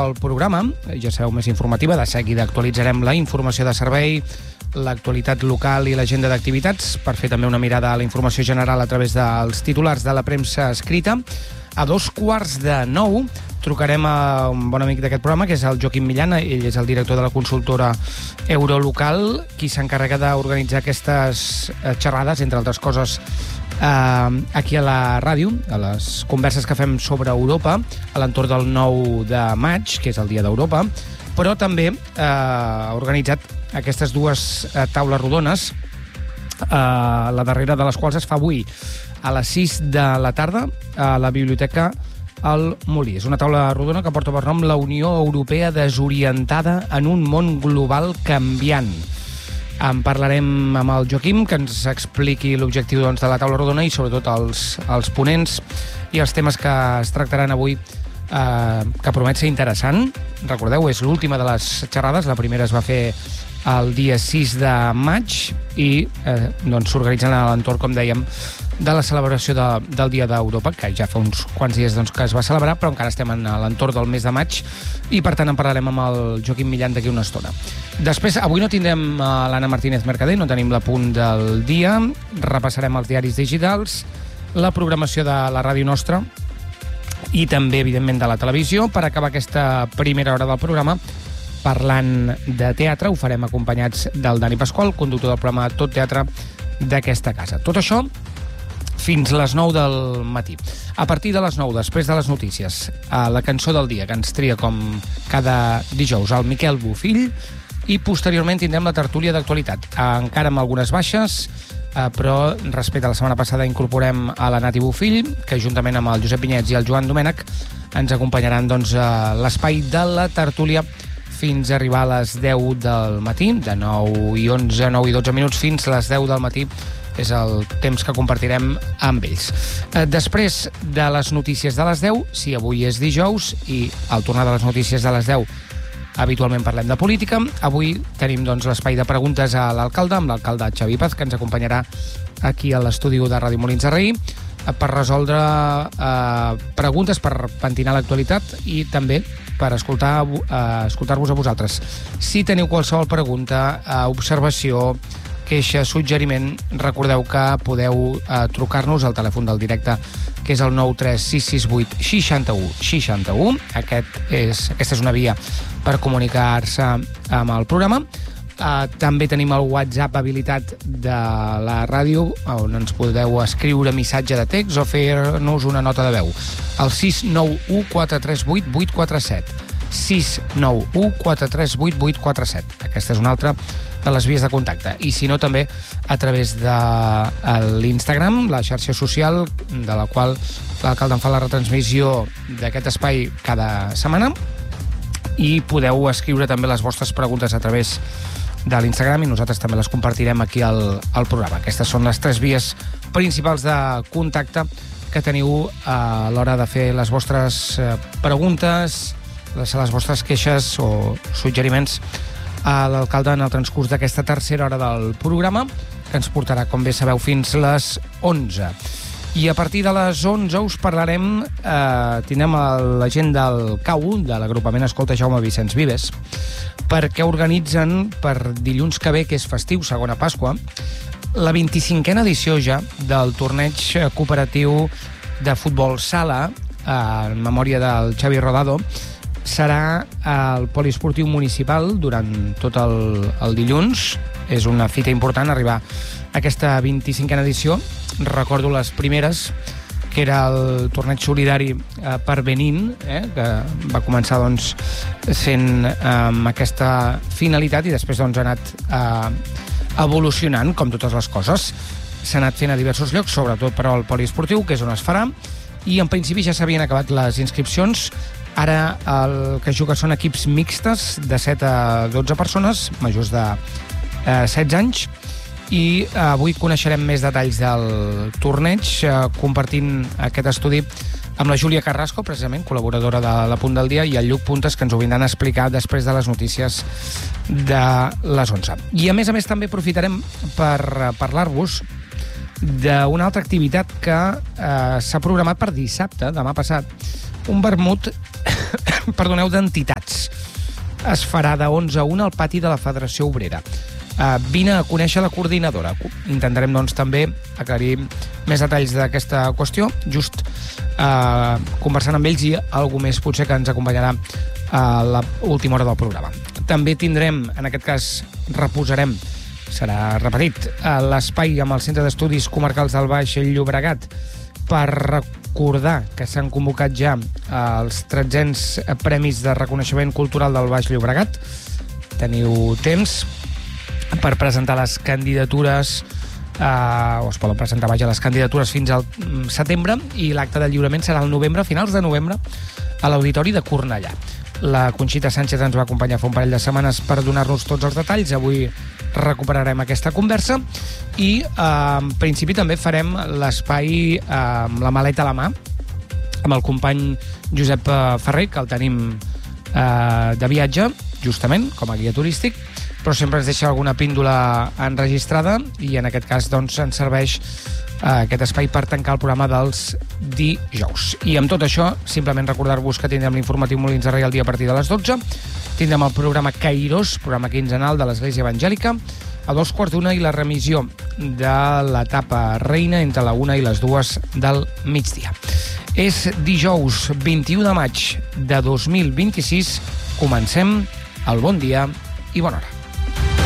del programa, ja sabeu, més informativa, de seguida actualitzarem la informació de servei, l'actualitat local i l'agenda d'activitats, per fer també una mirada a la informació general a través dels titulars de la premsa escrita. A 8:45 trucarem a un bon amic d'aquest programa, que és el Joaquim Millán. Ell és el director de la consultora Eurolocal, qui s'encarrega d'organitzar aquestes xerrades, entre altres coses, aquí a la ràdio, a les converses que fem sobre Europa, a l'entorn del 9 de maig, que és el Dia d'Europa, però també ha organitzat aquestes dues taules rodones, la darrera de les quals es fa avui, a les 6 de la tarda, a la Biblioteca al Molí. És una taula rodona que porta per nom la Unió Europea desorientada en un món global canviant. En parlarem amb el Joaquim, que ens expliqui l'objectiu de la taula rodona i sobretot els ponents i els temes que es tractaran avui, que promet ser interessant. Recordeu, és l'última de les xerrades, la primera es va fer el dia 6 de maig i s'organitzen a l'entorn, com dèiem, de la celebració del Dia d'Europa, que ja fa uns quants dies que es va celebrar, però encara estem a l'entorn del mes de maig i, per tant, en parlarem amb el Joaquim Millán d'aquí una estona. Després, avui no tindrem l'Anna Martínez Mercader, no tenim l'apunt del dia, repassarem els diaris digitals, la programació de la ràdio nostra i també, evidentment, de la televisió. Per acabar aquesta primera hora del programa, parlant de teatre, ho farem acompanyats del Dani Pasqual, conductor del programa Tot Teatre d'aquesta casa. Tot això fins les 9 del matí. A partir de les 9, després de les notícies, la cançó del dia, que ens tria com cada dijous el Miquel Bofill, i posteriorment tindrem la tertúlia d'actualitat, encara amb algunes baixes, però respecte a la setmana passada incorporem a la Nati Bofill, que juntament amb el Josep Vinyets i el Joan Domènech ens acompanyaran a l'espai de la tertúlia fins a arribar a les 10 del matí, de 9 i 11, 9 i 12 minuts, fins a les 10 del matí, és el temps que compartirem amb ells. Després de les notícies de les 10, si avui és dijous, i al tornar de les notícies de les 10 habitualment parlem de política, avui tenim l'espai de preguntes a l'alcalde, amb l'alcalde Xavi Paz, que ens acompanyarà aquí a l'estudi de Ràdio Molins de Rei, per resoldre preguntes, per pentinar l'actualitat i també per escoltar-vos a vosaltres. Si teniu qualsevol pregunta, observació, queixa, suggeriment, recordeu que podeu trucar-nos al telèfon del directe, que és el 93668 61 61. Aquesta és una via per comunicar-se amb el programa. També tenim el WhatsApp habilitat de la ràdio, on ens podeu escriure missatge de text o fer-nos una nota de veu. El 691 438 847. 691 438 847. Aquesta és una altra de les vies de contacte. I si no, també a través de l'Instagram, la xarxa social, de la qual l'alcalde en fa la retransmissió d'aquest espai cada setmana, i podeu escriure també les vostres preguntes a través de l'Instagram i nosaltres també les compartirem aquí al programa. Aquestes són les 3 vies principals de contacte que teniu a l'hora de fer les vostres preguntes, les vostres queixes o suggeriments a l'alcalde en el transcurs d'aquesta tercera hora del programa, que ens portarà, com bé sabeu, fins les 11. I a partir de les 11 us parlarem, tindrem la gent del CAU, de l'agrupament Escolta Jaume Vicenç Vives, perquè organitzen per dilluns que ve, que és festiu, segona Pasqua, la 25a edició ja del torneig cooperatiu de futbol sala, en memòria del Xavi Rodado. Serà al poliesportiu municipal durant tot el dilluns. És una fita important arribar a aquesta 25a edició. Recordo les primeres, que era el torneig solidari per Benín, que va començar sent amb aquesta finalitat i després ha anat evolucionant, com totes les coses. S'ha anat fent a diversos llocs, sobretot però al poliesportiu, que és on es farà, i en principi ja s'havien acabat les inscripcions. Ara el que es juga són equips mixtes de 7 a 12 persones, majors de 16 anys, i avui coneixerem més detalls del torneig, compartint aquest estudi amb la Júlia Carrasco, precisament, col·laboradora de La Punt del Dia, i el Lluc Puntes, que ens ho vindran a explicar després de les notícies de les 11. I a més també aprofitarem per parlar-vos d'una altra activitat que s'ha programat per dissabte, demà passat, un vermut d'entitats. Es farà de 11 a 1 al pati de la Federació Obrera. Vine a conèixer la coordinadora. Intentarem, doncs, també aclarir més detalls d'aquesta qüestió, just conversant amb ells i algú més potser que ens acompanyarà a l'última hora del programa. També tindrem, en aquest cas, reposarem, serà repetit, l'espai amb el Centre d'Estudis Comarcals del Baix Llobregat per recordar que s'han convocat ja els 1300 Premis de Reconeixement Cultural del Baix Llobregat. Teniu temps per presentar les candidatures, o es poden presentar les candidatures fins al setembre, i l'acte de lliurament serà al novembre, a finals de novembre, a l'Auditori de Cornellà. La Conxita Sánchez ens va acompanyar fa un parell de setmanes per donar-nos tots els detalls. Avui recuperarem aquesta conversa i en principi també farem l'espai amb la maleta a la mà amb el company Josep Ferrer, que el tenim de viatge, justament, com a guia turístic, però sempre ens deixa alguna píndola enregistrada i en aquest cas doncs ens serveix aquest espai per tancar el programa dels dijous. I amb tot això, simplement recordar-vos que tindrem l'informatiu Molins de Rei al dia a partir de les 12, tindrem el programa Kairos, programa quinzenal de l'Església Evangèlica, a 2:15 i la remissió de l'etapa reina entre la 1 i les 2 del migdia. És dijous 21 de maig de 2026, comencem el Bon Dia i Bona Hora.